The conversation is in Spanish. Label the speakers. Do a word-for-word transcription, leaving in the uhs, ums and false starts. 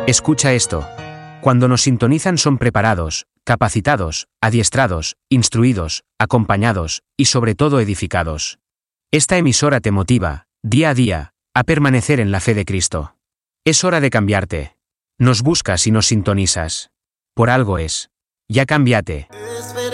Speaker 1: Escucha esto. Cuando nos sintonizan son preparados, capacitados, adiestrados, instruidos, acompañados y sobre todo edificados. Esta emisora te motiva, día a día, a permanecer en la fe de Cristo. Es hora de cambiarte. Nos buscas y nos sintonizas. Por algo es. Ya cámbiate.